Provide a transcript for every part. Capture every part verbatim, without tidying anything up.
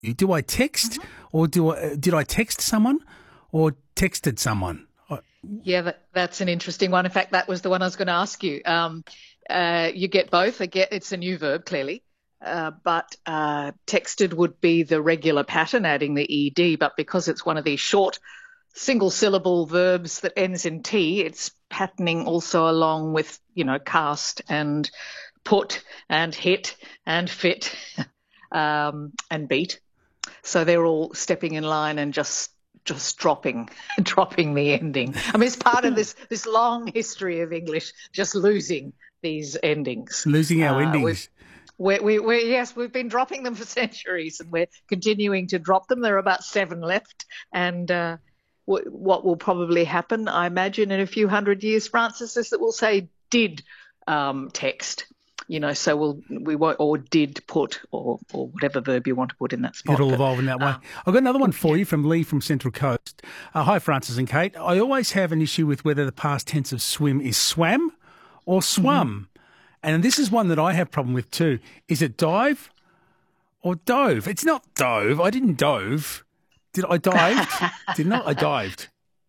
Do I text Mm-hmm. or do I, did I text someone or texted someone? I, Yeah, that, that's an interesting one. In fact, that was the one I was going to ask you. Um, uh, you get both. I get, it's a new verb, clearly. Uh, but uh, texted would be the regular pattern, adding the ed. But because it's one of these short single-syllable verbs that ends in T, it's patterning also along with, you know, cast and put and hit and fit um, and beat. So they're all stepping in line and just just dropping dropping the ending. I mean, it's part of this this long history of English just losing these endings. losing our Uh, we've endings. we we we yes, we've been dropping them for centuries, and we're continuing to drop them. There are about seven left, and uh, w- what will probably happen, I imagine, in a few hundred years, Francis, is that we'll say did um, text. You know, so we'll we won't or did put or or whatever verb you want to put in that spot. It'll But evolve in that way. um, I've got another one for you from Lee from Central Coast. Uh, hi, Francis and Kate. I always have an issue with whether the past tense of swim is swam or swum. And this is one that I have problem with too. Is it dive or dove? It's not dove. I didn't dove. Did I dived? Did not. I dived.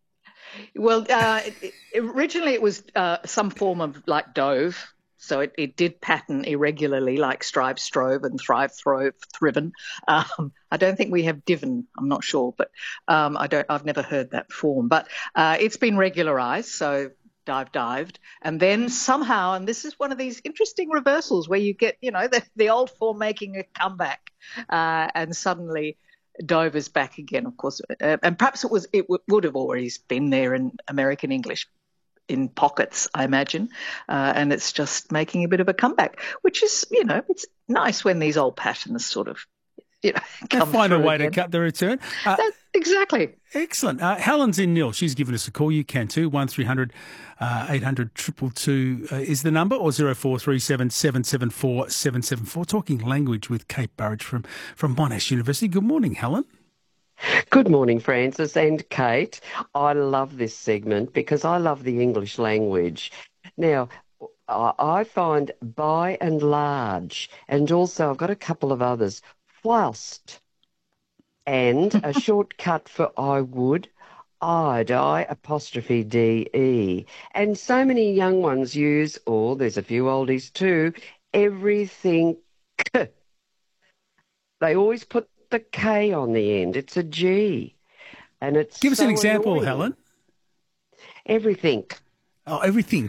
well, uh, it, originally it was uh, some form of like dove. So it, it did pattern irregularly, like strive, strove, and thrive, throve, thriven. Um, I don't think we have diven. I'm not sure, but um, I don't. I've never heard that form. But uh, it's been regularised. So dive, dived, and then somehow, and this is one of these interesting reversals where you get, you know, the, the old form making a comeback, uh, and suddenly dove is back again. Of course, uh, and perhaps it was it w- would have always been there in American English, in pockets, I imagine, uh, and it's just making a bit of a comeback, which is, you know, it's nice when these old patterns sort of, you know, They come find a through way again. to cut the return. Uh, That, exactly. Excellent. Uh, Helen's in Nil. She's given us a call. You can too. one three hundred eight hundred two two two uh, is the number, or zero four three seven seven seven four seven seven four. Talking language with Kate Burridge from, from Monash University. Good morning, Helen. Good morning, Francis and Kate. I love this segment because I love the English language. Now, I I find by and large, and also I've got a couple of others, whilst, and a shortcut for I would, I'd, I apostrophe D E. And so many young ones use, or there's a few oldies too, everything. They always put the K on the end. It's a G. And it's Give us so an example, annoying. Helen. Everything. Oh, everything.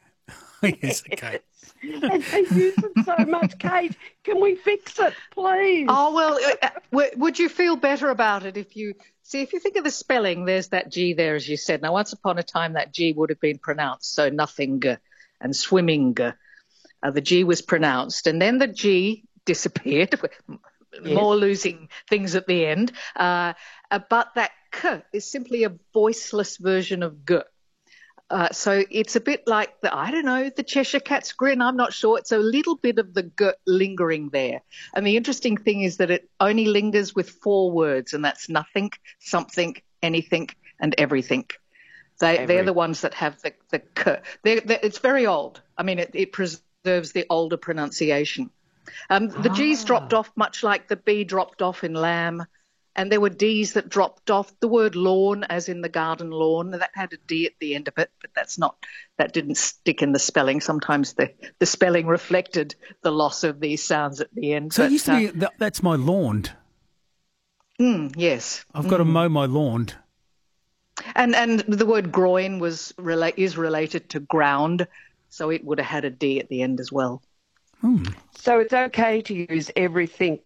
Yes, okay. And they use it so much, Kate. Can we fix it, please? Oh, well, uh, w- would you feel better about it if you, see, if you think of the spelling, there's that G there, as you said. Now, once upon a time, that G would have been pronounced, so nothing and swimming. Uh, the G was pronounced, and then the G disappeared. Yes. More losing things at the end. Uh, uh, but that K is simply a voiceless version of G. Uh, so it's a bit like the, I don't know, the Cheshire Cat's grin. I'm not sure. It's a little bit of the G lingering there. And the interesting thing is that it only lingers with four words, and that's nothing, something, anything, and everything. They, Every- they're the ones that have the, the K. They're, they're, it's very old. I mean, it, it preserves the older pronunciation. Um, the G's Ah. dropped off much like the B dropped off in lamb, and there were D's that dropped off. The word lawn, as in the garden lawn, that had a D at the end of it, but that's not, that didn't stick in the spelling. Sometimes the, the spelling reflected the loss of these sounds at the end. So but, it used to be, that, that's my lawn. uh, mm, yes. I've got to mow my lawn. And and the word groin was rela- is related to ground, so it would have had a D at the end as well. So it's okay to use everything.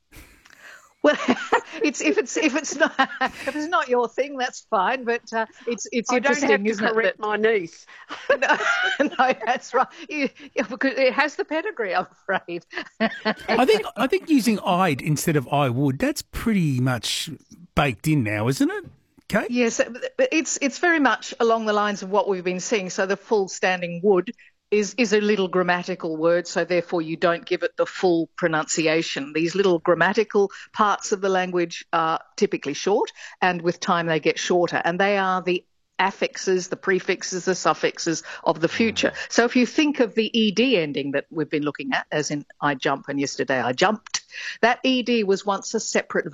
Well, it's if it's if it's not if it's not your thing, that's fine. But uh, it's it's I don't interesting, have to isn't correct it? my niece. That, no, no, that's right. You, yeah, because it has the pedigree, I'm afraid. I think I think using I'd instead of I would, that's pretty much baked in now, isn't it? Okay. Yes, but it's it's very much along the lines of what we've been seeing. So the full standing would is is a little grammatical word, so therefore you don't give it the full pronunciation. These little grammatical parts of the language are typically short, and with time they get shorter, and they are the affixes, the prefixes, the suffixes of the future. So if you think of the ed ending that we've been looking at, as in I jump and yesterday I jumped, that ed was once a separate